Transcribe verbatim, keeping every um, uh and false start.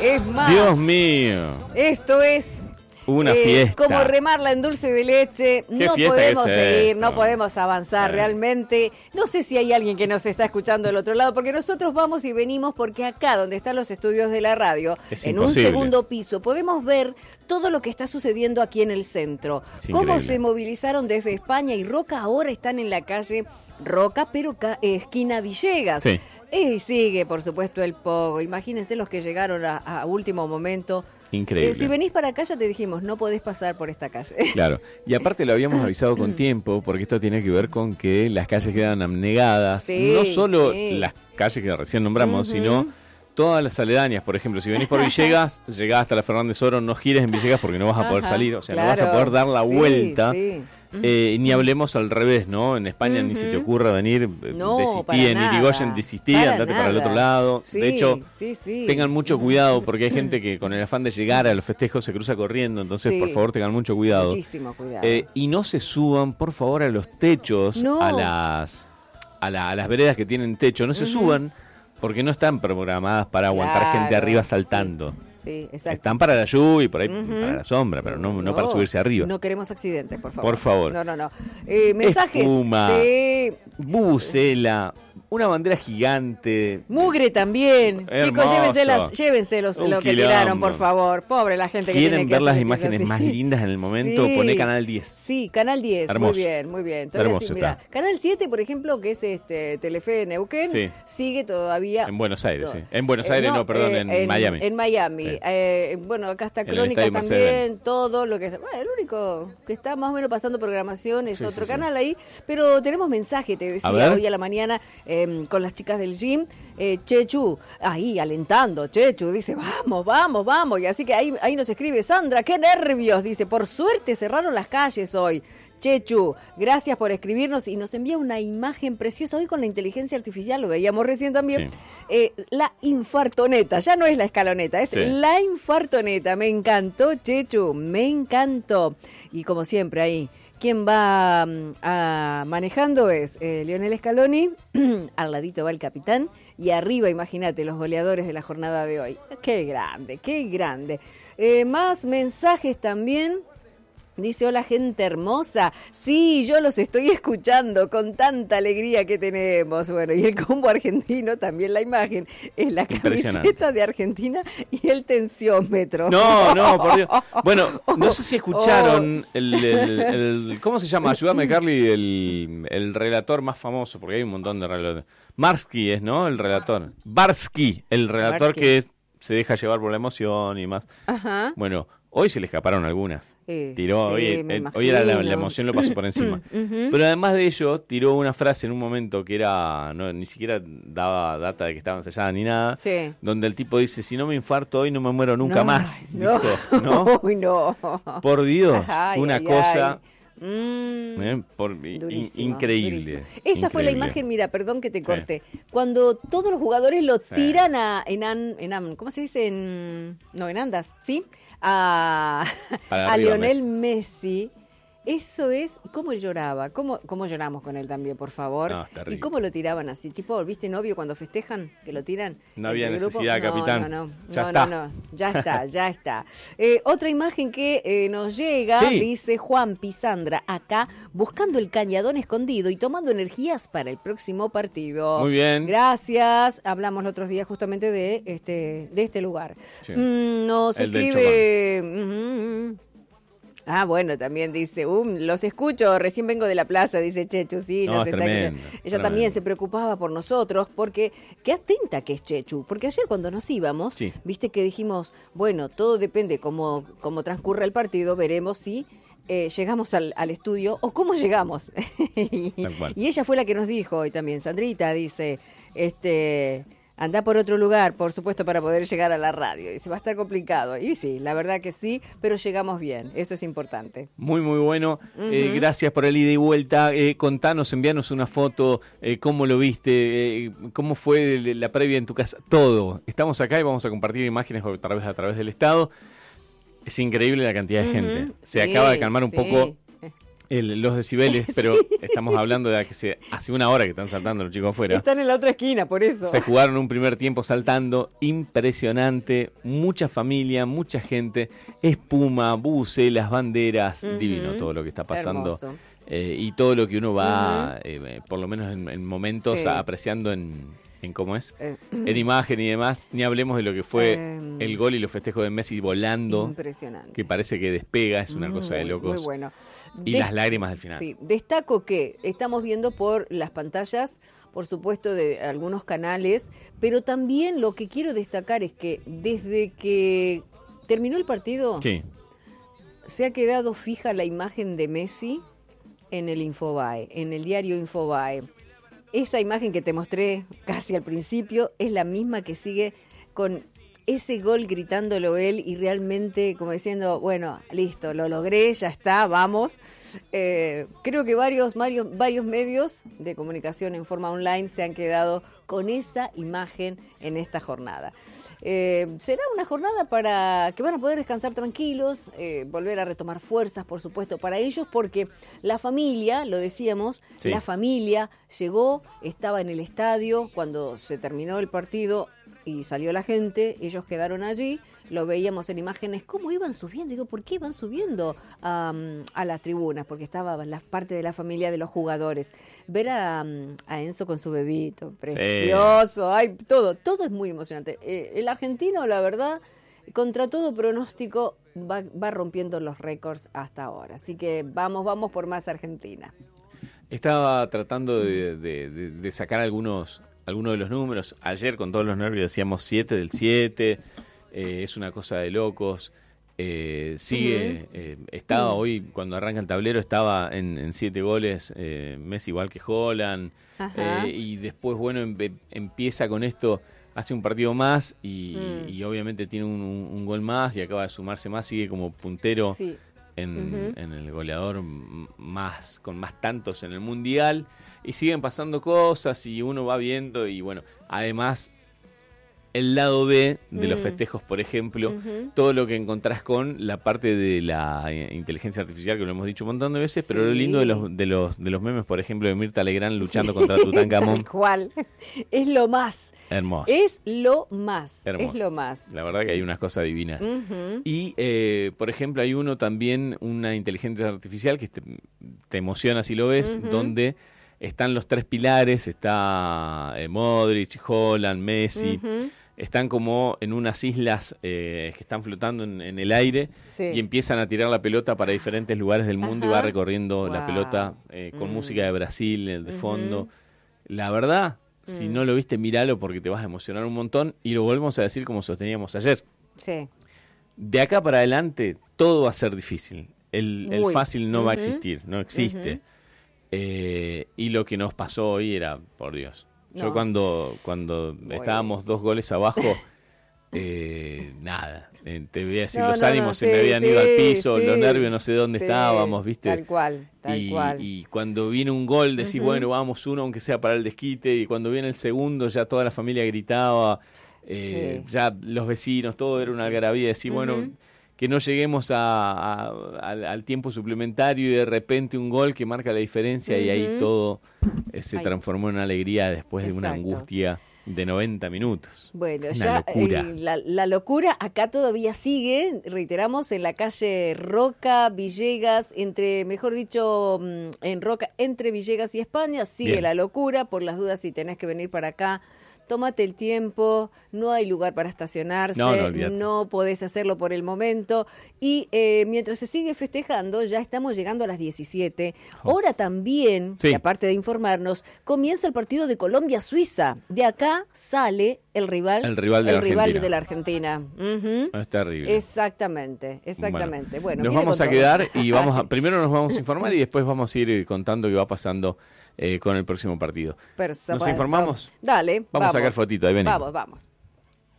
Es más, Dios mío. Esto es Una eh, fiesta. como remarla en dulce de leche. No fiesta podemos que es seguir, esto? no podemos avanzar Sí. realmente. No sé si hay alguien que nos está escuchando del otro lado, porque nosotros vamos y venimos porque acá donde están los estudios de la radio, Es en imposible. un segundo piso, podemos ver todo lo que está sucediendo aquí en el centro. Es Cómo increíble. se movilizaron desde España y Roca, ahora están en la calle Roca, pero ca- eh, esquina Villegas. Sí. Y sigue, por supuesto, el pogo. Imagínense los que llegaron a, a último momento. Increíble. Eh, si venís para acá, ya te dijimos, no podés pasar por esta calle. Claro, y aparte lo habíamos avisado con tiempo, porque esto tiene que ver con que las calles quedan abnegadas, Sí, no solo sí. las calles que recién nombramos, Ujú. sino todas las aledañas. Por ejemplo, si venís por Villegas, llegás hasta la Fernández Oro, no gires en Villegas porque no vas a poder Ajá, salir, o sea, no claro. vas a poder dar la Sí, vuelta. sí. Eh, ni hablemos al revés, ¿no? En España ni Ujú. se te ocurra venir, eh, No, para desistí, en nada. Irigoyen desistí, Para andate para el nada. otro lado. Sí, De hecho, sí, sí. tengan mucho cuidado porque hay gente que con el afán de llegar a los festejos se cruza corriendo, entonces Sí. por favor tengan mucho cuidado. Muchísimo cuidado. Eh, y no se suban, por favor, a los techos, No. a las a, la- a las veredas que tienen techo. No se Ujú. suban porque no están programadas para aguantar Claro, gente arriba sí. saltando. Sí, exacto. Están para la lluvia y por ahí Ujú. para la sombra, pero no, no para subirse arriba. No queremos accidentes, por favor. Por favor. No, no, no. Eh, mensajes. Espuma. Sí. Bubucela, una bandera gigante. Mugre también. Hermoso. Chicos, llévense, las, llévense los, Un lo que quilombo. tiraron, por favor. Pobre la gente que tiene ¿Quieren que ver las hacer imágenes así. más lindas en el momento? Sí. Poné Canal diez. Sí, Canal diez, Hermoso. muy bien, muy bien. Te voy a Hermoso decir, mira, está. Canal siete, por ejemplo, que es este Telefe de Neuquén, Sí. sigue todavía... En Buenos Aires, to- sí. En Buenos Eh, Aires, no, perdón, en Miami. En Miami. Sí. Eh, bueno, acá está En el Crónicas Estadio Mercedes-Benz. también, todo lo que... Bueno, el único que está más o menos pasando programación es Sí, otro sí, sí. canal ahí, pero tenemos mensaje, te decía, A ver. hoy a la mañana eh, con las chicas del gym, eh, Chechu, ahí alentando, Chechu, dice, vamos, vamos, vamos, y así que ahí, ahí nos escribe Sandra, qué nervios, dice, por suerte cerraron las calles hoy. Chechu, gracias por escribirnos y nos envía una imagen preciosa hoy con la inteligencia artificial, lo veíamos recién también, Sí. eh, la infartoneta, ya no es la escaloneta, es Sí. la infartoneta, me encantó Chechu, me encantó, y como siempre ahí, quien va mm, a, manejando es eh, Lionel Scaloni, al ladito va el capitán, y arriba, imagínate, los goleadores de la jornada de hoy, qué grande, qué grande, eh, más mensajes también. Dice, hola gente hermosa, sí, yo los estoy escuchando con tanta alegría que tenemos. Bueno, y el combo argentino, también la imagen, es la Impresionante. camiseta de Argentina y el tensiómetro. No, no, por Dios. Bueno, no sé si escucharon Oh. el, el- el- ¿cómo se llama? Ayúdame, Carly, el, el relator más famoso, porque hay un montón de relatores. Marsky es, ¿no? El relator. Barsky, el relator Barsky. que se deja llevar por la emoción y más. Ajá. Bueno, hoy se le escaparon algunas. Eh, Tiró, sí, hoy, me eh, hoy era la, imagino. la emoción lo pasó por encima. Ujú. Pero además de ello, tiró una frase en un momento que era, no, ni siquiera daba data de que estaba ensayada ni nada, Sí. donde el tipo dice, si no me infarto hoy no me muero nunca No, más. no. Dijo, ¿no? Uy, no. Por Dios, Ay, fue una ay, cosa ay. Mm. eh, por- in- Durísimo, increíble. durísimo. Esa fue la increíble. imagen, mira, perdón que te Sí. corte. Cuando todos los jugadores lo Sí. tiran a, en, an- en an- ¿cómo se dice? En, no, en andas, ¿sí? A, Para a arriba, Lionel Messi. Messi. Eso es, ¿cómo lloraba? ¿Cómo, cómo lloramos con él también, por favor? No, es terrible. ¿Y cómo lo tiraban así? Tipo, ¿viste novio cuando festejan? Que lo tiran. No entre había el grupo? necesidad, No, capitán. No, no, Ya no, está. no, no, ya está, ya está. Eh, otra imagen que eh, nos llega, Sí. dice Juan Pisandra, acá, buscando el cañadón escondido y tomando energías para el próximo partido. Muy bien. Gracias. Hablamos los otros días justamente de este, de este lugar. Sí. Mm, nos El del escribe... Ujú. Ah, bueno, también dice, um, los escucho, recién vengo de la plaza, dice Chechu, sí. No, nos es está tremendo, escuchando. Ella tremendo. también se preocupaba por nosotros, porque qué atenta que es Chechu, porque ayer cuando nos íbamos, Sí. viste que dijimos, bueno, todo depende cómo, cómo transcurra el partido, veremos si eh, llegamos al, al estudio o cómo llegamos. y, Tal cual. y ella fue la que nos dijo hoy también, Sandrita, dice, este... Anda por otro lugar, por supuesto, para poder llegar a la radio. Y se va a estar complicado. Y sí, la verdad que sí, pero llegamos bien. Eso es importante. Muy, muy bueno. Eh, gracias por el ida y vuelta. Eh, contanos, envíanos una foto, eh, cómo lo viste, eh, cómo fue la previa en tu casa, todo. Estamos acá y vamos a compartir imágenes a través, a través del estado. Es increíble la cantidad de Ujú, gente. Se sí, acaba de calmar un sí. poco El, los decibeles, pero sí. estamos hablando de que se, hace una hora que están saltando los chicos afuera. Están en la otra esquina, por eso. Se jugaron un primer tiempo saltando, impresionante, mucha familia, mucha gente, espuma, bucelas, banderas, uh-huh. divino todo lo que está pasando. Eh, y todo lo que uno va, uh-huh. eh, por lo menos en, en momentos, sí. apreciando en... en cómo es, eh. en imagen y demás, ni hablemos de lo que fue eh. el gol y los festejos de Messi volando, impresionante, que parece que despega, es una muy, cosa de locos, muy bueno. Y Des- las lágrimas del final. Sí, destaco que estamos viendo por las pantallas, por supuesto, de algunos canales, pero también lo que quiero destacar es que desde que terminó el partido, sí. se ha quedado fija la imagen de Messi en el Infobae, en el diario Infobae. Esa imagen que te mostré casi al principio es la misma que sigue con ese gol gritándolo él y realmente como diciendo, bueno, listo, lo logré, ya está, vamos. Eh, creo que varios, varios, varios medios de comunicación en forma online se han quedado con esa imagen en esta jornada. Eh, será una jornada para que van a poder descansar tranquilos, eh, volver a retomar fuerzas, por supuesto, para ellos, porque la familia, lo decíamos, sí. la familia llegó, estaba en el estadio cuando se terminó el partido y salió la gente, ellos quedaron allí, lo veíamos en imágenes, cómo iban subiendo, digo, ¿por qué iban subiendo um, a las tribunas? Porque estaba la parte de la familia de los jugadores. Ver a, um, a Enzo con su bebito, precioso, sí. ay, todo, todo es muy emocionante. Eh, el argentino, la verdad, contra todo pronóstico, va, va rompiendo los récords hasta ahora. Así que vamos, vamos por más Argentina. Estaba tratando de, de, de, de sacar algunos, algunos de los números. Ayer con todos los nervios decíamos siete del siete. Eh, es una cosa de locos. Eh, sigue, uh-huh. eh, estaba uh-huh. hoy, cuando arranca el tablero, estaba en, en siete goles, eh, Messi igual que Haaland. Eh, y después, bueno, em, empieza con esto, hace un partido más y, uh-huh. y obviamente tiene un, un, un gol más y acaba de sumarse más, sigue como puntero sí. en, uh-huh. en el goleador más con más tantos en el Mundial. Y siguen pasando cosas y uno va viendo y bueno, además... el lado B de mm. los festejos, por ejemplo, uh-huh. todo lo que encontrás con la parte de la eh, inteligencia artificial, que lo hemos dicho un montón de veces, sí. pero lo lindo de los de los de los memes, por ejemplo, de Mirta Legrand luchando sí. contra Tutankamón. Tal cual. Es lo más. Hermoso. Es lo más. Hermoso. Es lo más. La verdad que hay unas cosas divinas. Uh-huh. Y, eh, por ejemplo, hay uno también, una inteligencia artificial que te, te emociona si lo ves, uh-huh. donde están los tres pilares, está eh, Modric, Haaland, Messi... Uh-huh. Están como en unas islas eh, que están flotando en, en el aire sí. y empiezan a tirar la pelota para diferentes lugares del mundo. Ajá. Y va recorriendo wow. la pelota eh, con mm. música de Brasil de uh-huh. fondo. La verdad, mm. si no lo viste, míralo porque te vas a emocionar un montón. Y lo volvemos a decir como sosteníamos ayer. Sí. De acá para adelante todo va a ser difícil. El, el fácil no uh-huh. va a existir, no existe. Uh-huh. Eh, y lo que nos pasó hoy era, por Dios... Yo no. cuando cuando bueno. estábamos dos goles abajo, eh, nada, eh, te voy a decir, no, los no, ánimos no, se sí, me habían sí, ido al piso, sí, los nervios no sé dónde sí, estábamos, ¿viste? Tal cual, tal y, cual. Y cuando viene un gol decís, uh-huh. bueno, vamos uno aunque sea para el desquite, y cuando viene el segundo ya toda la familia gritaba, eh, sí. ya los vecinos, todo era una algarabía, decís, uh-huh. bueno... que no lleguemos a, a, al, al tiempo suplementario y de repente un gol que marca la diferencia uh-huh. y ahí todo eh, se Ay. transformó en una alegría después Exacto. de una angustia de noventa minutos. Bueno, una ya locura. Eh, la, la locura acá todavía sigue, reiteramos, en la calle Roca, Villegas, entre, mejor dicho, en Roca, entre Villegas y España, sigue Bien. la locura, por las dudas si tenés que venir para acá. Tómate el tiempo, no hay lugar para estacionarse, no, no, no podés hacerlo por el momento. Y eh, mientras se sigue festejando, ya estamos llegando a las diecisiete. Oh. Ahora también, sí. y aparte de informarnos, comienza el partido de Colombia-Suiza. De acá sale el rival, el rival de el la rival Argentina. De la Argentina. Uh-huh. Es terrible. Exactamente, exactamente. Bueno, bueno nos vamos a todo. quedar y vamos a, primero nos vamos a informar y después vamos a ir contando qué va pasando Eh, con el próximo partido. Por supuesto. ¿Nos informamos? Dale, vamos. Vamos a sacar fotito, ahí venimos. Vamos, vamos.